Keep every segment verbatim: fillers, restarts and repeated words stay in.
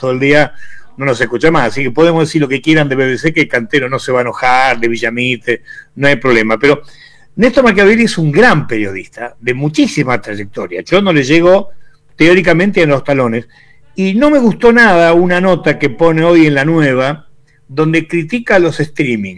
todo el día no nos escucha más, así que podemos decir lo que quieran de B B C, que Cantero no se va a enojar, de Villamite, no hay problema, pero Néstor Machiavelli es un gran periodista, de muchísima trayectoria, yo no le llego teóricamente a los talones, y no me gustó nada una nota que pone hoy en La Nueva, donde critica a los streaming.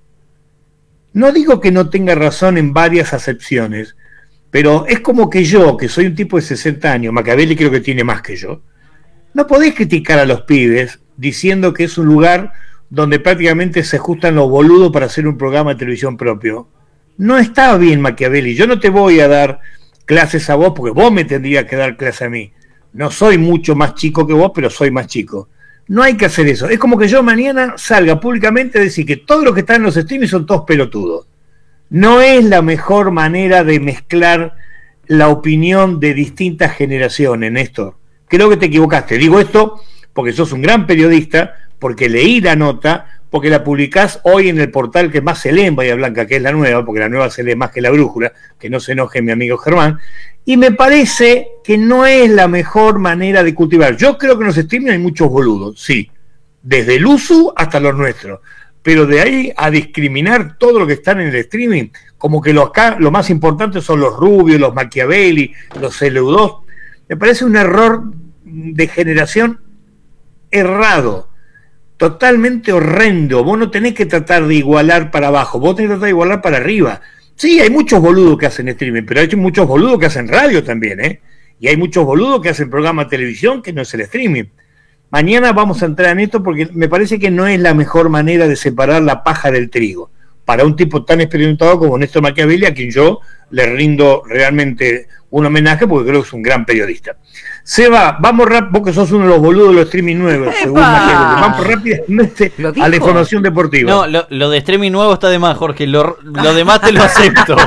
No digo que no tenga razón en varias acepciones, pero es como que yo, que soy un tipo de sesenta años, Machiavelli creo que tiene más que yo, no podés criticar a los pibes diciendo que es un lugar donde prácticamente se ajustan los boludos para hacer un programa de televisión propio. No está bien, Machiavelli, yo no te voy a dar clases a vos porque vos me tendrías que dar clases a mí. No soy mucho más chico que vos, pero soy más chico. No hay que hacer eso. Es como que yo mañana salga públicamente a decir que todos los que están en los streaming son todos pelotudos. No es la mejor manera de mezclar la opinión de distintas generaciones, Néstor. Creo que te equivocaste. Digo esto porque sos un gran periodista, porque leí la nota, porque la publicás hoy en el portal que más se lee en Bahía Blanca, que es La Nueva, porque La Nueva se lee más que La Brújula, que no se enoje mi amigo Germán, y me parece que no es la mejor manera de cultivar. Yo creo que en los streaming hay muchos boludos, sí, desde el uso hasta los nuestros, pero de ahí a discriminar todo lo que están en el streaming, como que los acá lo más importante son los Rubios, los Machiavelli, los L U dos, me parece un error de generación errado, totalmente horrendo. Vos no tenés que tratar de igualar para abajo, vos tenés que tratar de igualar para arriba. Sí, hay muchos boludos que hacen streaming, pero hay muchos boludos que hacen radio también, ¿eh? Y hay muchos boludos que hacen programa de televisión que no es el streaming. Mañana vamos a entrar en esto porque me parece que no es la mejor manera de separar la paja del trigo para un tipo tan experimentado como Néstor Machiavelli, a quien yo le rindo realmente un homenaje porque creo que es un gran periodista. Seba, vamos rápido, vos que sos uno de los boludos de los streaming nuevos, ¡Epa! según Machiavelli, vamos rápidamente a la información deportiva. No, lo, lo de streaming nuevo está de más, Jorge, lo, lo demás te lo acepto.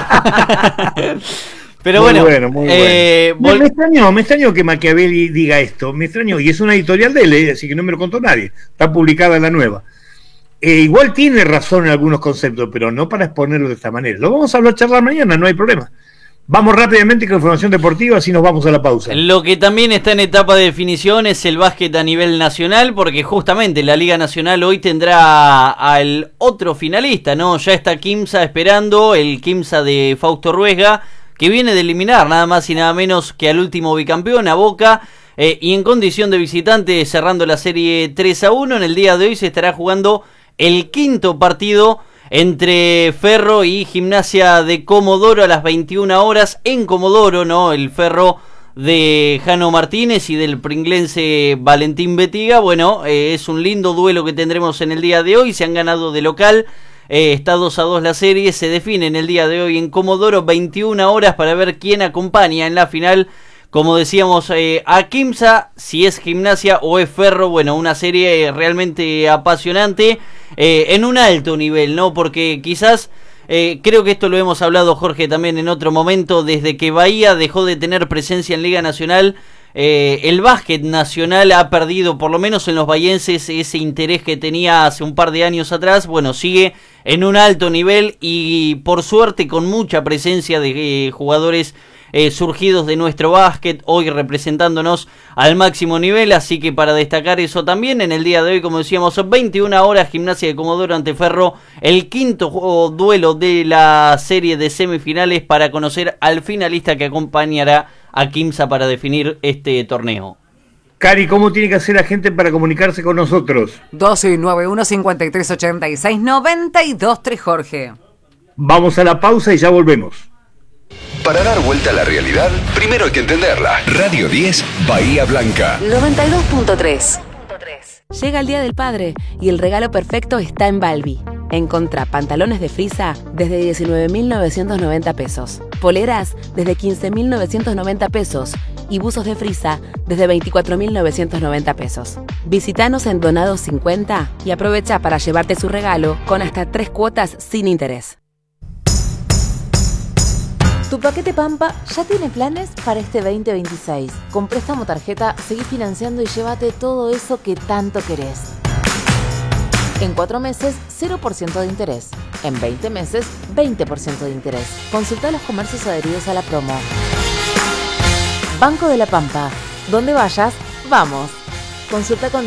Pero muy bueno, bueno, muy eh, bueno. vol- Me extrañó, me extrañó que Machiavelli diga esto, me extrañó, y es una editorial de él, ¿eh? Así que no me lo contó nadie, está publicada en La Nueva. Eh, igual tiene razón en algunos conceptos, pero no para exponerlo de esta manera. Lo vamos a hablar, charlar mañana, no hay problema. Vamos rápidamente con información deportiva, así nos vamos a la pausa. Lo que también está en etapa de definición es el básquet a nivel nacional, porque justamente la Liga Nacional hoy tendrá al otro finalista, ¿no? Ya está Quimsa esperando, el Quimsa de Fausto Ruesga, que viene de eliminar nada más y nada menos que al último bicampeón, a Boca, eh, y en condición de visitante cerrando la serie tres a uno. En el día de hoy se estará jugando el quinto partido entre Ferro y Gimnasia de Comodoro a las veintiuna horas en Comodoro, ¿no? El Ferro de Jano Martínez y del pringlense Valentín Betiga. Bueno, eh, es un lindo duelo que tendremos en el día de hoy. Se han ganado de local, eh, está dos a dos la serie. Se define en el día de hoy en Comodoro, veintiuna horas, para ver quién acompaña en la final. Como decíamos, eh, a Quimsa, si es Gimnasia o es Ferro. Bueno, una serie realmente apasionante, eh, en un alto nivel, ¿no? Porque quizás, eh, creo que esto lo hemos hablado, Jorge, también en otro momento, desde que Bahía dejó de tener presencia en Liga Nacional, eh, el básquet nacional ha perdido, por lo menos en los bahienses, ese interés que tenía hace un par de años atrás. Bueno, sigue en un alto nivel y por suerte con mucha presencia de eh, jugadores Eh, surgidos de nuestro básquet, hoy representándonos al máximo nivel, así que para destacar eso también, en el día de hoy, como decíamos, son veintiuna horas, Gimnasia de Comodoro ante Ferro, el quinto juego, duelo de la serie de semifinales para conocer al finalista que acompañará a Quimsa para definir este torneo. Cari, ¿cómo tiene que hacer la gente para comunicarse con nosotros? doce noventa y uno cincuenta y tres ochenta y seis noventa y dos tres, Jorge. Vamos a la pausa y ya volvemos. Para dar vuelta a la realidad, primero hay que entenderla. Radio diez, Bahía Blanca. noventa y dos punto tres. Llega el Día del Padre y el regalo perfecto está en Balbi. Encontrá pantalones de frisa desde diecinueve mil novecientos noventa pesos, poleras desde quince mil novecientos noventa pesos y buzos de frisa desde veinticuatro mil novecientos noventa pesos. Visítanos en Donados cincuenta y aprovecha para llevarte su regalo con hasta tres cuotas sin interés. Tu paquete Pampa ya tiene planes para este veinte veintiséis. Con préstamo tarjeta, seguí financiando y llévate todo eso que tanto querés. En cuatro meses, cero por ciento de interés. En veinte meses, veinte por ciento de interés. Consulta los comercios adheridos a la promo. Banco de la Pampa. Donde vayas, vamos. Consulta con